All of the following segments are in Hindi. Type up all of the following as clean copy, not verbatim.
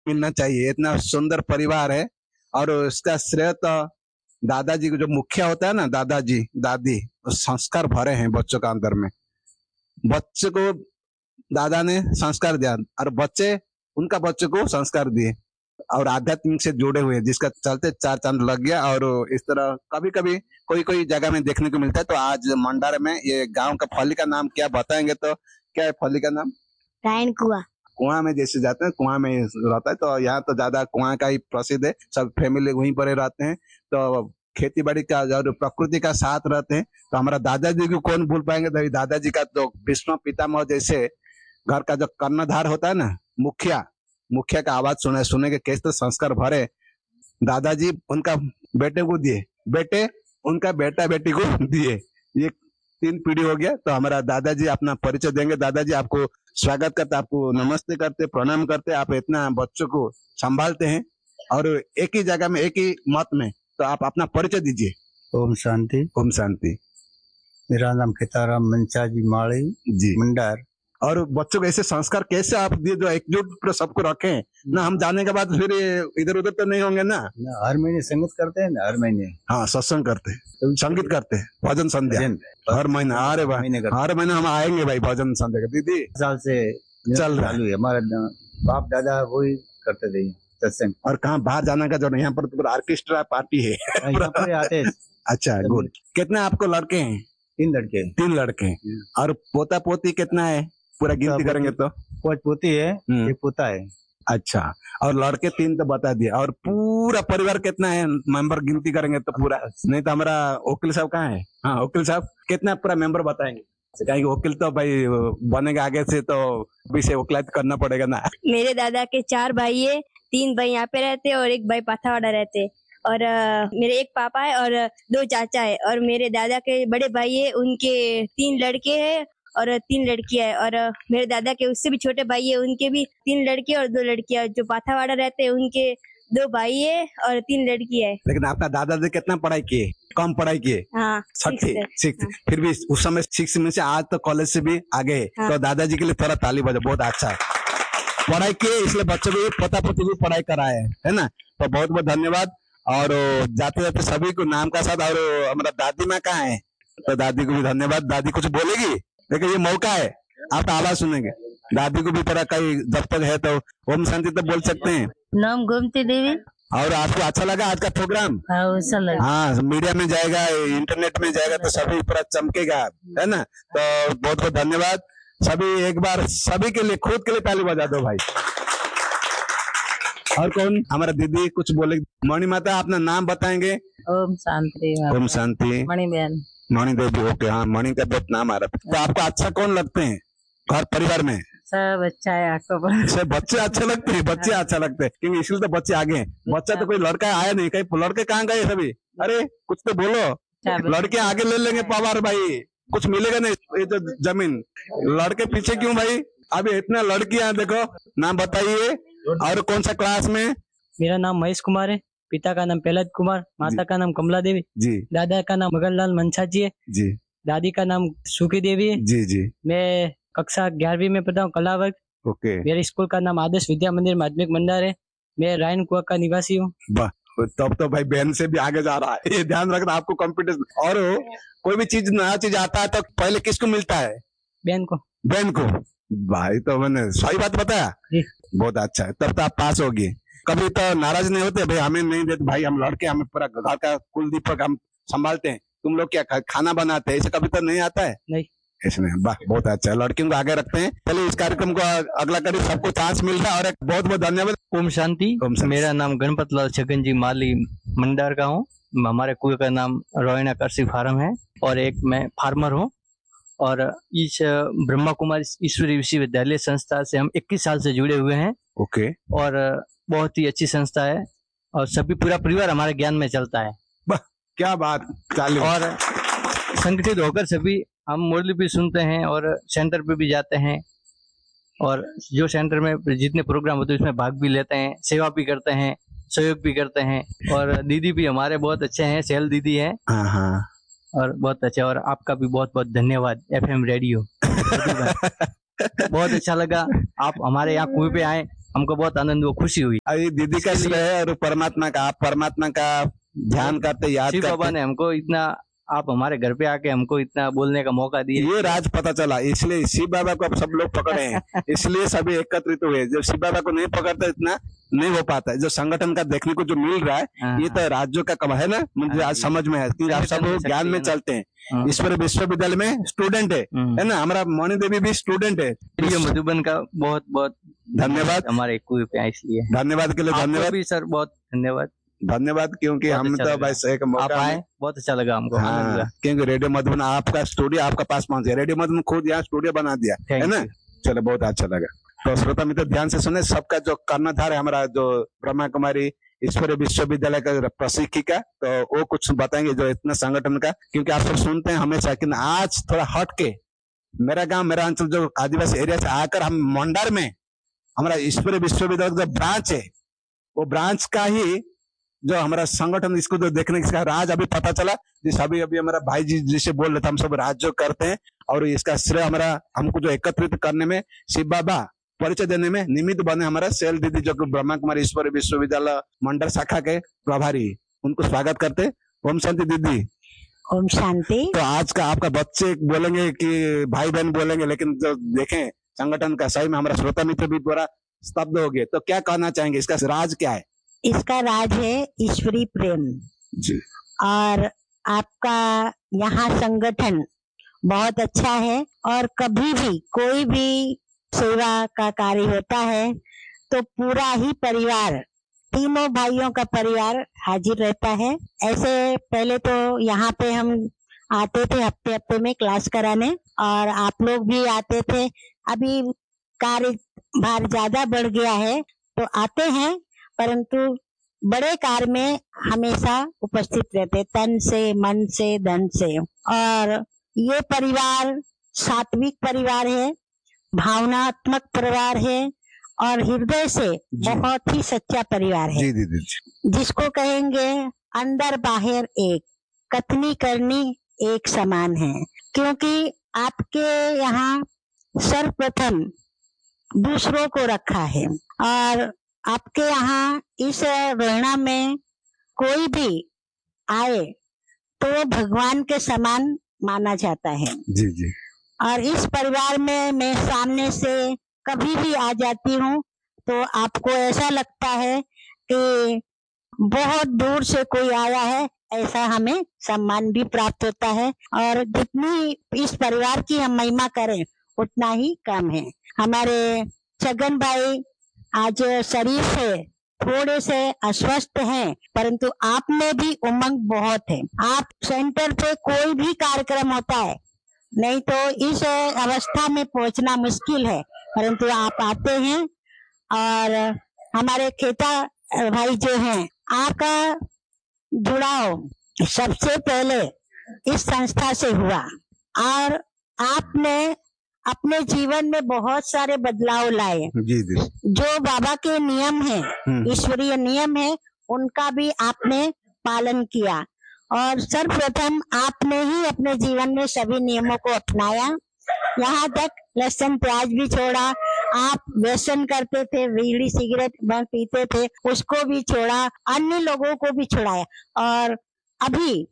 मिलना चाहिए। इतना सुंदर परिवार है और उसका श्रेय तो दादाजी को, जो मुखिया होता है ना, दादाजी दादी, संस्कार भरे हैं बच्चों का अंदर में। बच्चे को दादा ने संस्कार दिया और बच्चे उनका बच्चे को संस्कार दिए और आध्यात्मिक से जुड़े हुए हैं, जिसका चलते चार चांद लग गया। और इस तरह कभी कभी कोई कोई जगह में देखने को मिलता है। तो आज मंडार में ये गांव का फली का नाम क्या बताएंगे? तो क्या है फली का नाम? रायन कुआं। कुआं में जैसे जाते हैं, कुआं में रहता है। तो यहाँ तो ज्यादा कुआं का ही प्रसिद्ध है, सब फैमिली वहीं पर रहते हैं। तो खेती बाड़ी का और प्रकृति का साथ रहते हैं। तो हमारा दादाजी को कौन भूल पाएंगे? तो दादाजी का तो भीष्म पितामह जैसे घर का जो कर्णधार होता है ना, मुखिया, मुखिया का आवाज सुने के कैसे तो संस्कार भरे। दादाजी उनका बेटे को दिए, बेटे उनका बेटा बेटी को दिए, ये 3 पीढ़ी हो गया। तो हमारा दादाजी अपना परिचय देंगे। दादाजी आपको स्वागत करते, आपको नमस्ते करते, प्रणाम करते। आप इतना बच्चों को संभालते हैं और एक ही जगह में, एक ही मत में। तो आप अपना परिचय दीजिए। ओम शांति। ओम शांति। मेरा नाम खेताराम मंचाजी माड़ी जी मंडार। और बच्चों को ऐसे संस्कार कैसे आप दिए जो एकजुट पर सबको रखें ना? हम जाने के बाद फिर इधर उधर तो नहीं होंगे ना? हर महीने संगीत करते हैं ना, हर महीने। हाँ, सत्संग करते हैं, संगीत करते हैं, भजन संध्या हर महीना। अरे भाई, हर महीने हम आएंगे भाई भजन संध्या का। दीदी साल से चल रहा है। हमारा बाप दादा वही करते थे सत्संग। और कहाँ बाहर जाने का जो नहीं, यहाँ पर तो ऑर्केस्ट्रा पार्टी है। आते। अच्छा, गुड। कितने आपको लड़के हैं? 3 लड़के। 3 लड़के हैं। और पोता पोती कितना है? पूरा गिनती करेंगे तो 5 पोती है, 1 पोता है। अच्छा, और लड़के 3 तो बता दिए। और पूरा परिवार कितना है मेंबर गिनती करेंगे तो पूरा? नहीं तो हमारा वकील साहब कहाँ है? हाँ, वकील साहब कितना पूरा मेंबर बताएंगे? कहीं वकील तो भाई बनेगा आगे से, तो विषय वकालत करना पड़ेगा ना। मेरे दादा के 4 भाई है, 3 भाई यहाँ पे रहते और 1 भाई पाथावाड़ा रहते। और मेरे 1 पापा है और 2 चाचा है। और मेरे दादा के बड़े भाई है, उनके 3 लड़के हैं और 3 लड़कियां है। और मेरे दादा के उससे भी छोटे भाई है, उनके भी 3 लड़के और 2 लड़कियां। जो पाथावाड़ा रहते हैं उनके 2 भाई है और 3 लड़की है। लेकिन आपका दादाजी कितना पढ़ाई किए? कम पढ़ाई किए? हाँ, 6th। फिर भी उस समय 6 में से आज तो कॉलेज से भी आगे है। तो दादाजी के लिए थोड़ा ताली बजाओ, बहुत अच्छा है। पढ़ाई किए इसलिए बच्चों को पोता पोती भी पढ़ाई कराए है ना। तो बहुत बहुत धन्यवाद। और जाते जाते सभी को नाम का साथ। और हमारा दादी माँ कहाँ है? तो दादी को भी धन्यवाद। दादी कुछ बोलेगी? देखिए ये मौका है, आप आवाज सुनेंगे। दादी को भी थोड़ा कहीं जब तक है तो ओम शांति तो बोल सकते हैं। नाम गोमती देवी। और आपको अच्छा लगा आज का प्रोग्राम? हाँ, मीडिया में जाएगा, इंटरनेट में जाएगा तो सभी पूरा चमकेगा, है ना। तो बहुत बहुत धन्यवाद। सभी एक बार सभी के लिए, खुद के लिए ताली बजा दो भाई। और कौन? हमारा दीदी कुछ बोले? मणि माता अपना नाम बताएंगे? ओम शांति। ओम शांति। मणि बहन। मणि देवी। ओके, हाँ, मणि का बहुत नाम आ रहा था। तो आपको अच्छा कौन लगते हैं घर परिवार में? सब अच्छा है आपको? सब बच्चे अच्छे लगते हैं, बच्चे अच्छा लगते हैं, क्योंकि इसलिए तो बच्चे आगे हैं। बच्चा तो कोई लड़का आया नहीं, कहीं लड़के कहाँ गए सभी? अरे कुछ तो बोलो। लड़के आगे ले लेंगे पावर भाई, कुछ मिलेगा नहीं ये तो जमीन। लड़के पीछे क्यों भाई? अभी इतना लड़कियां देखो। नाम बताइए। और कौन सा क्लास में? मेरा नाम महेश कुमार है। पिता का नाम प्रहलाद कुमार, माता का नाम कमला देवी जी, दादा का नाम मगनलाल मंछाजी है जी, दादी का नाम सुखी देवी है जी जी। मैं कक्षा 11वीं में पढ़ता हूँ, कला वर्ग। ओके। मेरे स्कूल का नाम आदर्श विद्या मंदिर माध्यमिक मंडार है। मैं रायन कुआ का निवासी हूँ। तब तो भाई बहन से भी आगे जा रहा है, ये ध्यान रखना आपको कॉम्पिटिशन। और कोई भी चीज नया चीज आता है तो पहले किसको मिलता है? बहन को। बहन को। भाई तो मैंने सही बात बताया, बहुत अच्छा है। तब तो आप पास होगी। कभी तो नाराज नहीं होते भाई हमें नहीं देते? भाई हम लड़के, हमें पूरा घर का कुल दीपक हम संभालते हैं, तुम लोग क्या खाना बनाते हैं, ऐसे कभी तो नहीं आता है? नहीं। इसमें वाह, बहुत अच्छा है। लड़कियों को आगे रखते हैं। चलिए इस कार्यक्रम को अगला करिए, सबको चांस मिल रहा है। और एक बहुत बहुत धन्यवाद। ओम शांति। मेरा नाम गणपत लाल छगन जी माली मंडार का हूँ। हमारे कुल का नाम रोहिणा कृषि फार्म है और एक मैं फार्मर हूँ। और इस ब्रह्मा कुमारी ईश्वरीय विश्वविद्यालय संस्था से हम 21 साल से जुड़े हुए हैं। ओके। और बहुत ही अच्छी संस्था है और सभी पूरा परिवार हमारे ज्ञान में चलता है। क्या बात। और संगठित होकर सभी हम मुरली भी सुनते हैं और सेंटर पे भी जाते हैं। और जो सेंटर में जितने प्रोग्राम होते हैं उसमें भाग भी लेते हैं, सेवा भी करते हैं, सहयोग भी करते हैं। और दीदी भी हमारे बहुत अच्छे हैं, सेल दीदी है और बहुत अच्छा। और आपका भी बहुत बहुत धन्यवाद FM रेडियो। बहुत अच्छा लगा आप हमारे यहाँ कुएं पे आए हमको बहुत आनंद हुआ, खुशी हुई। ये दीदी का श्रेय है और परमात्मा का, आप परमात्मा का ध्यान करते, याद शिव करते। बाबा ने हमको इतना, आप हमारे घर पे आके हमको इतना बोलने का मौका दिया, ये राज पता चला, इसलिए शिव बाबा को अब सब लोग पकड़े हैं, इसलिए सभी एकत्रित हुए। जब शिव बाबा को नहीं पकड़ते इतना नहीं हो पाता है। जो संगठन का देखने को जो मिल रहा है, ये तो राज्यों का कम है ना, मुझे आज समझ में है कि आप सब लोग ज्ञान में चलते हैं। ईश्वर विश्वविद्यालय में स्टूडेंट है ना, हमारा मणि देवी भी स्टूडेंट है। रेडियो मधुबन का बहुत बहुत धन्यवाद, हमारे कुएं पे आए इसलिए धन्यवाद के लिए धन्यवाद भी सर, बहुत धन्यवाद। धन्यवाद, क्योंकि हम तो बस एक आप आए, बहुत अच्छा लगा हमको। हाँ, क्योंकि रेडियो मधुबन आपका स्टूडियो आपका पास पहुंच गया, रेडियो मधुबन खुद यहाँ स्टूडियो बना दिया है ना। चलो बहुत अच्छा लगा। तो श्रोता मित्र ध्यान से सुने, सबका जो कर्णधार है हमारा जो ब्रह्मा कुमारी ईश्वरीय विश्वविद्यालय का प्रशिक्षिका, तो वो कुछ बताएंगे जो इतना संगठन का, क्योंकि आप सब सुनते हैं हमेशा, कि आज थोड़ा हट के मेरा गांव मेरा अंचल जो आदिवासी एरिया से आकर हम मंडार में हमारा ईश्वरीय विश्वविद्यालय का जो ब्रांच है, वो ब्रांच का ही जो हमारा संगठन, इसको जो देखने का राज अभी पता चला, जिस अभी हमारा भाई जी जिसे बोल रहे थे, हम सब राज जो करते हैं, और इसका श्रेय हमारा हमको जो एकत्रित करने में, शिव बाबा परिचय देने में निमित्त बने हमारा सेल दीदी, जो ब्रह्मा कुमारी ईश्वरी विश्वविद्यालय मंडल शाखा के प्रभारी, उनको स्वागत करते। ओम शांति दीदी। ओम शांति। तो आज का आपका बच्चे बोलेंगे कि भाई बहन बोलेंगे, लेकिन जो देखें संगठन का, सही में हमारा श्रोता मित्र भी पूरा स्तब्ध हो गए, तो क्या कहना चाहेंगे, इसका राज क्या है? इसका राज है ईश्वरी प्रेम जी। और आपका यहाँ संगठन बहुत अच्छा है, और कभी भी कोई भी सेवा का कार्य होता है तो पूरा ही परिवार, तीनों भाइयों का परिवार हाजिर रहता है। ऐसे पहले तो यहाँ पे हम आते थे हफ्ते हफ्ते में क्लास कराने, और आप लोग भी आते थे। अभी कार्य भार ज्यादा बढ़ गया है तो आते हैं, परंतु बड़े कार्य में हमेशा उपस्थित रहते, तन से, मन से, धन से। और ये परिवार सात्विक परिवार है, भावनात्मक परिवार है, और हृदय से बहुत ही सच्चा परिवार है। जी दीदी। जिसको कहेंगे अंदर बाहर एक, कथनी करनी एक समान है। क्योंकि आपके यहाँ सर्वप्रथम दूसरों को रखा है, और आपके यहाँ इस रोहना में कोई भी आए तो भगवान के समान माना जाता है। जी जी। और इस परिवार में मैं सामने से कभी भी आ जाती हूँ तो आपको ऐसा लगता है कि बहुत दूर से कोई आया है, ऐसा हमें सम्मान भी प्राप्त होता है। और जितनी इस परिवार की हम महिमा करें उतना ही कम है। हमारे छगन भाई आज शरीर से थोड़े से अस्वस्थ हैं, परंतु आप में भी उमंग बहुत है। आप सेंटर पे कोई भी कार्यक्रम होता है, नहीं तो इस अवस्था में पहुंचना मुश्किल है, परंतु आप आते हैं। और हमारे खेता भाई जो हैं, आपका जुड़ाव सबसे पहले इस संस्था से हुआ, और आपने अपने जीवन में बहुत सारे बदलाव लाए। जी जी। जो बाबा के नियम है, ईश्वरीय नियम है, उनका भी आपने पालन किया। और सर्वप्रथम आपने ही अपने जीवन में सभी नियमों को अपनाया, यहाँ तक लहसुन प्याज भी छोड़ा। आप व्यसन करते थे, बीड़ी सिगरेट पीते थे, उसको भी छोड़ा, अन्य लोगों को भी छुड़ाया। और अभी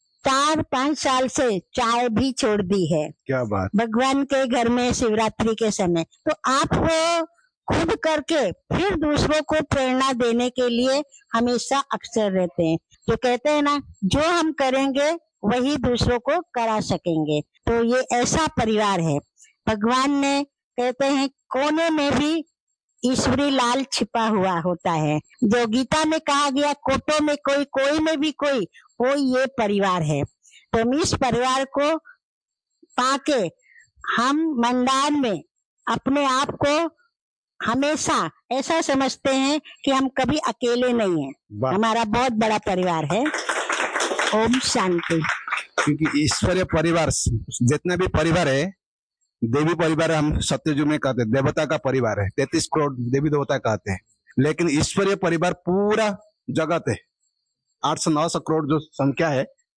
4-5 साल से चाय भी छोड़ दी है। क्या बात। भगवान के घर में शिवरात्रि के समय। तो आप वो खुद करके फिर दूसरों को प्रेरणा देने के लिए हमेशा अक्सर रहते हैं। जो कहते हैं ना, जो हम करेंगे वही दूसरों को करा सकेंगे। तो ये ऐसा परिवार है। भगवान ने कहते हैं कोने में भी ईश्वरी लाल छिपा हुआ होता है। जो गीता में कहा गया, कोटों में कोई, कोई में भी कोई, वो ये परिवार है। तो हम इस परिवार को पाके हम मंडार में अपने आप को हमेशा ऐसा समझते हैं कि हम कभी अकेले नहीं हैं। हमारा बहुत बड़ा परिवार है। ओम शांति। क्योंकि ईश्वरीय परिवार जितने भी परिवार है, देवी परिवार हम सत्ययुग में कहते हैं, देवता का परिवार है, 33 करोड़ देवी देवता कहते हैं। लेकिन ईश्वरीय परिवार पूरा जगत है, 800-900 करोड़ जो संख्या है,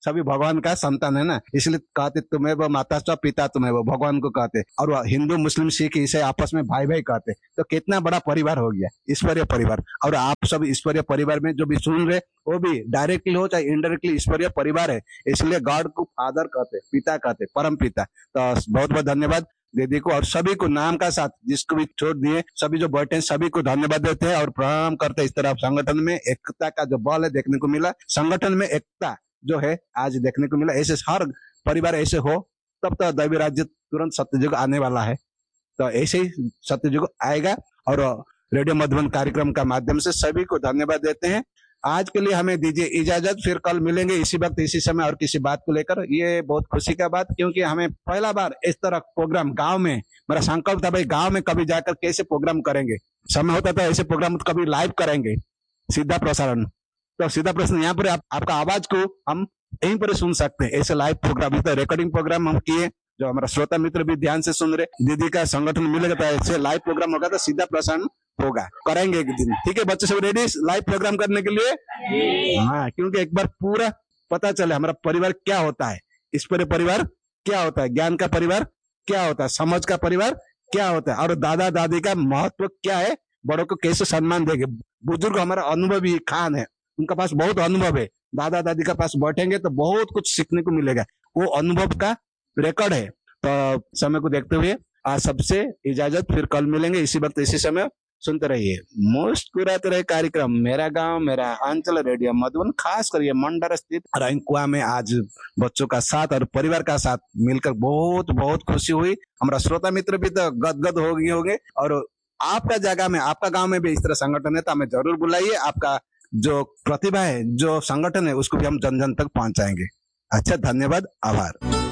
सभी भगवान का संतान है ना, इसलिए कहते तुम्हें वो माता च पिता तुम्हें वो भगवान को कहते, और हिंदू मुस्लिम सिख ईसाई आपस में भाई भाई कहते। तो कितना बड़ा परिवार हो गया, ईश्वरीय परिवार। और आप सब ईश्वरीय परिवार में जो भी सुन रहे वो भी डायरेक्टली हो चाहे इनडायरेक्टली ईश्वरीय परिवार है, इसलिए गॉड को फादर कहते, पिता कहते, परम पिता। तो बहुत बहुत धन्यवाद दीदी को, और सभी को नाम का साथ जिसको भी छोड़ दिए, सभी जो बैठे सभी को धन्यवाद देते हैं और प्रणाम करते हैं। इस तरह संगठन में एकता का जो बल है देखने को मिला, संगठन में एकता जो है आज देखने को मिला। ऐसे हर परिवार ऐसे हो तब तो दैवी राज्य तुरंत सत्ययुग आने वाला है। तो ऐसे ही सत्ययुग आएगा। और रेडियो मधुबन कार्यक्रम का माध्यम से सभी को धन्यवाद देते हैं। आज के लिए हमें दीजिए इजाजत, फिर कल मिलेंगे इसी वक्त इसी समय और किसी बात को लेकर। ये बहुत खुशी का बात, क्योंकि हमें पहला बार इस तरह प्रोग्राम गांव में, मेरा संकल्प था भाई गांव में कभी जाकर कैसे प्रोग्राम करेंगे, समय होता था ऐसे प्रोग्राम कभी लाइव करेंगे सीधा प्रसारण। तो सीधा प्रश्न यहाँ पर आपका आवाज को हम यहीं पर सुन सकते हैं, ऐसे लाइव प्रोग्राम, रिकॉर्डिंग प्रोग्राम हम किए, जो हमारा श्रोता मित्र भी ध्यान से सुन रहे। दीदी का संगठन मिलेगा तो ऐसे लाइव प्रोग्राम होगा, तो सीधा प्रसारण होगा, करेंगे एक दिन। ठीक है बच्चे सब रेडी लाइव प्रोग्राम करने के लिए? हाँ, क्योंकि एक बार पूरा पता चले हमारा परिवार क्या होता है, ईश्वरीय परिवार क्या होता है, ज्ञान का परिवार क्या होता है, समझ का परिवार क्या होता है, और दादा दादी का महत्व क्या है, बड़ों को कैसे सम्मान देंगे। बुजुर्ग हमारा अनुभवी खान है, उनका पास बहुत अनुभव है, दादा दादी के पास बैठेंगे तो बहुत कुछ सीखने को मिलेगा, वो अनुभव का रिकॉर्ड है। तो समय को देखते हुए आज सबसे इजाजत, फिर कल मिलेंगे इसी वक्त इसी समय। सुनते रहिए मुस्कुराते रहे कार्यक्रम मेरा गांव मेरा अंचल रेडियो मधुबन, खास कर मंडर स्थित रैनकुआ में आज बच्चों का साथ और परिवार का साथ मिलकर बहुत बहुत खुशी हुई। हमारा श्रोता मित्र भी तो गदगद हो गए होंगे। और आपका जगह में, आपका गांव में भी इस तरह संगठन है तो हमें जरूर बुलाइए, आपका जो प्रतिभा है, जो संगठन है, उसको भी हम जन जन तक पहुंचाएंगे। अच्छा, धन्यवाद, आभार।